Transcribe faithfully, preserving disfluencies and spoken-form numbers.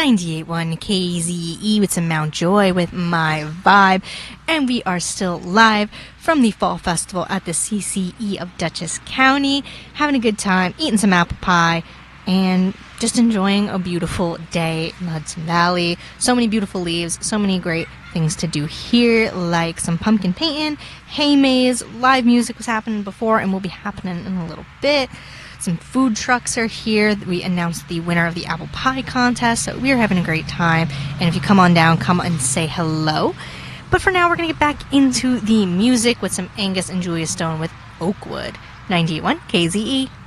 ninety-eight point one K Z E with some Mount Joy with My Vibe. And we are still live from the Fall Festival at the C C E of Dutchess County, having a good time, eating some apple pie, and just enjoying a beautiful day in the Hudson Valley. So many beautiful leaves, so many great things to do here, like some pumpkin painting, hay maze, live music was happening before and will be happening in a little bit. Some food trucks are here. We announced the winner of the apple pie contest, so we're having a great time. And if you come on down, come and say hello. But for now, we're going to get back into the music with some Angus and Julia Stone with Oakwood. ninety-eight point one K Z E.